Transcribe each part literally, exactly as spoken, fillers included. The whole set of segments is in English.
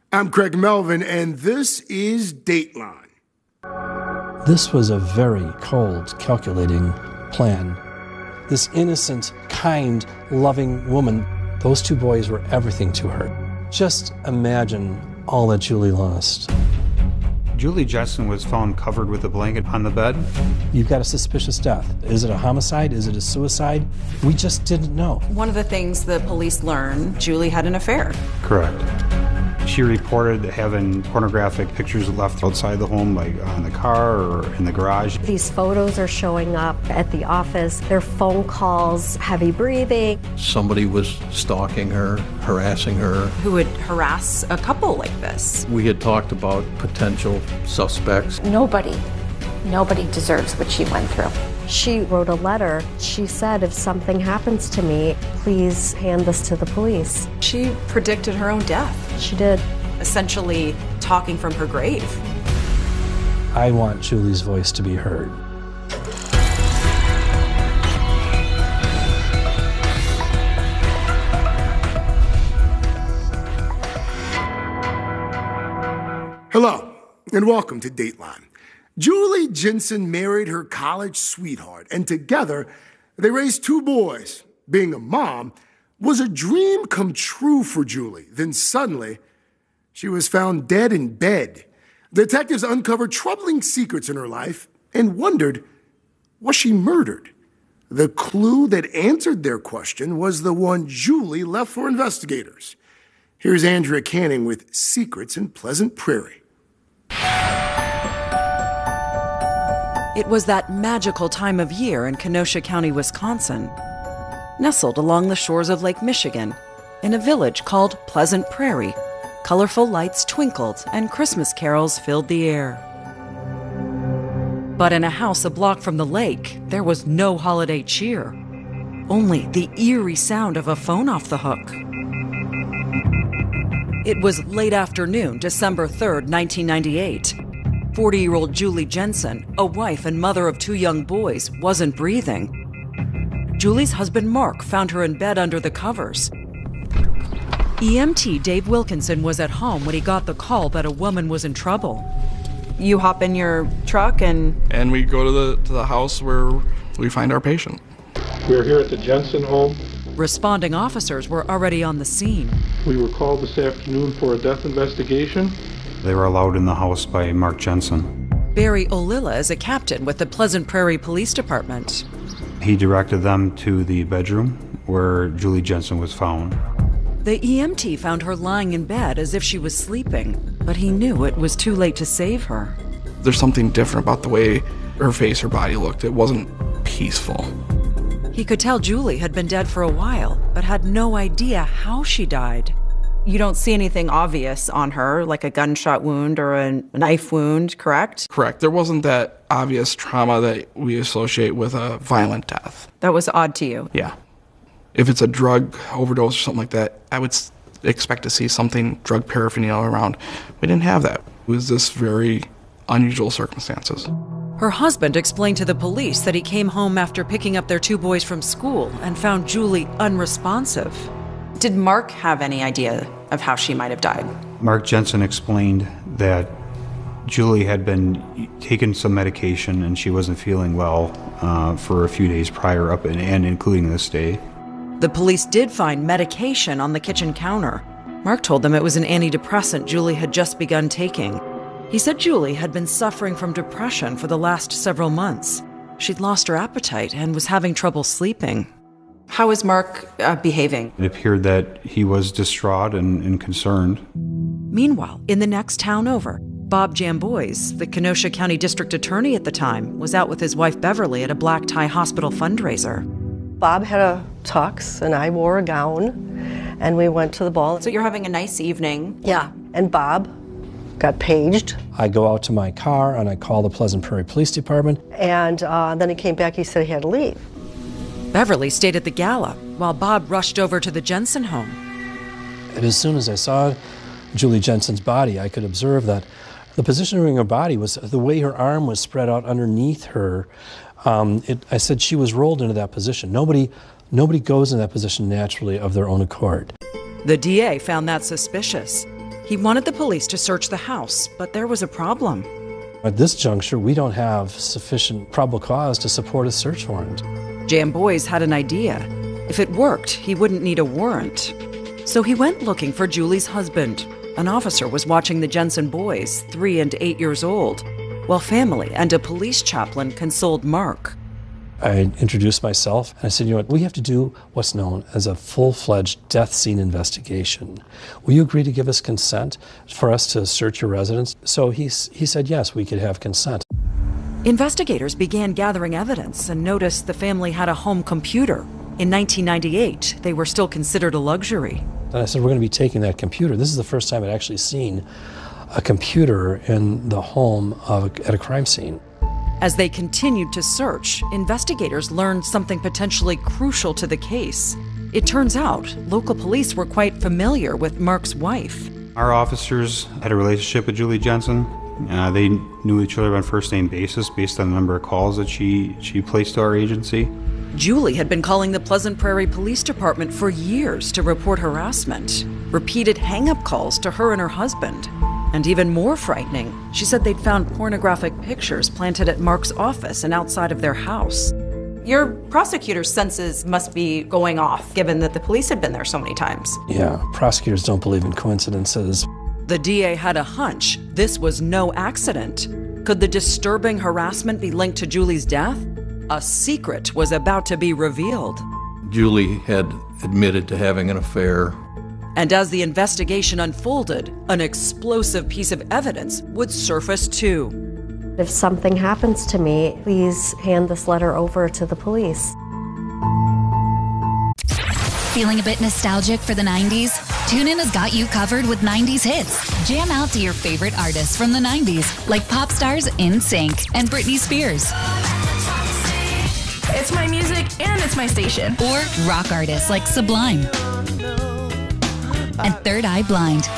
I'm Craig Melvin, and this is Dateline. This was a very cold, calculating plan. This innocent, kind, loving woman, those two boys were everything to her. Just imagine all that Julie lost. Julie Jensen was found covered with a blanket on the bed. You've got a suspicious death. Is it a homicide? Is it a suicide? We just didn't know. One of the things the police learned, Julie had an affair. Correct. She reported having pornographic pictures left outside the home, like on the car or in the garage. These photos are showing up at the office. Their phone calls, heavy breathing. Somebody was stalking her, harassing her. Who would harass a couple like this? We had talked about potential suspects. Nobody, nobody deserves what she went through. She wrote a letter. She said, if something happens to me, please hand this to the police. She predicted her own death. She did. Essentially talking from her grave. I want Julie's voice to be heard. Hello, and welcome to Dateline. Julie Jensen married her college sweetheart, and together they raised two boys. Being a mom was a dream come true for Julie. Then suddenly, she was found dead in bed. Detectives uncovered troubling secrets in her life and wondered, was she murdered? The clue that answered their question was the one Julie left for investigators. Here's Andrea Canning with Secrets in Pleasant Prairie. It was that magical time of year in Kenosha County, Wisconsin. Nestled along the shores of Lake Michigan, in a village called Pleasant Prairie, colorful lights twinkled and Christmas carols filled the air. But in a house a block from the lake, there was no holiday cheer. Only the eerie sound of a phone off the hook. It was late afternoon, December third, nineteen ninety-eight. forty-year-old Julie Jensen, a wife and mother of two young boys, wasn't breathing. Julie's husband Mark found her in bed under the covers. E M T Dave Wilkinson was at home when he got the call that a woman was in trouble. You hop in your truck and... And we go to the, to the house where we find our patient. We're here at the Jensen home. Responding officers were already on the scene. We were called this afternoon for a death investigation. They were allowed in the house by Mark Jensen. Barry Olilla is a captain with the Pleasant Prairie Police Department. He directed them to the bedroom where Julie Jensen was found. The E M T found her lying in bed as if she was sleeping, but he knew it was too late to save her. There's something different about the way her face, her body looked. It wasn't peaceful. He could tell Julie had been dead for a while, but had no idea how she died. You don't see anything obvious on her, like a gunshot wound or a knife wound, correct? Correct. There wasn't that obvious trauma that we associate with a violent death. That was odd to you? Yeah. If it's a drug overdose or something like that, I would expect to see something drug paraphernalia around. We didn't have that. It was just very unusual circumstances. Her husband explained to the police that he came home after picking up their two boys from school and found Julie unresponsive. Did Mark have any idea of how she might have died? Mark Jensen explained that Julie had been taking some medication and she wasn't feeling well uh, for a few days prior, up and, and including this day. The police did find medication on the kitchen counter. Mark told them it was an antidepressant Julie had just begun taking. He said Julie had been suffering from depression for the last several months. She'd lost her appetite and was having trouble sleeping. How is Mark uh, behaving? It appeared that he was distraught and, and concerned. Meanwhile, in the next town over, Bob Jambois, the Kenosha County District Attorney at the time, was out with his wife Beverly at a black tie hospital fundraiser. Bob had a tux and I wore a gown and we went to the ball. So you're having a nice evening. Yeah, and Bob got paged. I go out to my car and I call the Pleasant Prairie Police Department. And uh, then he came back, he said he had to leave. Beverly stayed at the gala, while Bob rushed over to the Jensen home. And as soon as I saw Julie Jensen's body, I could observe that the positioning of her body was the way her arm was spread out underneath her. Um, it, I said she was rolled into that position. Nobody, nobody goes in that position naturally of their own accord. The D A found that suspicious. He wanted the police to search the house, but there was a problem. At this juncture, we don't have sufficient probable cause to support a search warrant. Jan Boys had an idea. If it worked, he wouldn't need a warrant. So he went looking for Julie's husband. An officer was watching the Jensen boys, three and eight years old, while family and a police chaplain consoled Mark. I introduced myself, and I said, you know what, we have to do what's known as a full-fledged death scene investigation. Will you agree to give us consent for us to search your residence? So he, he said, yes, we could have consent. Investigators began gathering evidence and noticed the family had a home computer. In nineteen ninety-eight, they were still considered a luxury. And I said, we're going to be taking that computer. This is the first time I'd actually seen a computer in the home of a, at a crime scene. As they continued to search, investigators learned something potentially crucial to the case. It turns out local police were quite familiar with Mark's wife. Our officers had a relationship with Julie Jensen. Uh, they knew each other on a first-name basis based on the number of calls that she, she placed to our agency. Julie had been calling the Pleasant Prairie Police Department for years to report harassment, repeated hang-up calls to her and her husband. And even more frightening, she said they'd found pornographic pictures planted at Mark's office and outside of their house. Your prosecutor's senses must be going off, given that the police had been there so many times. Yeah, prosecutors don't believe in coincidences. The D A had a hunch this was no accident. Could the disturbing harassment be linked to Julie's death? A secret was about to be revealed. Julie had admitted to having an affair. And as the investigation unfolded, an explosive piece of evidence would surface too. If something happens to me, please hand this letter over to the police. Feeling a bit nostalgic for the nineties? TuneIn has got you covered with nineties hits. Jam out to your favorite artists from the nineties, like pop stars NSYNC and Britney Spears. It's my music and it's my station. Or rock artists like Sublime and Third Eye Blind.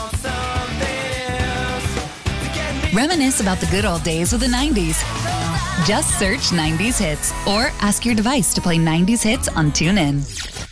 Reminisce about the good old days of the nineties. Just search nineties hits or ask your device to play nineties hits on TuneIn.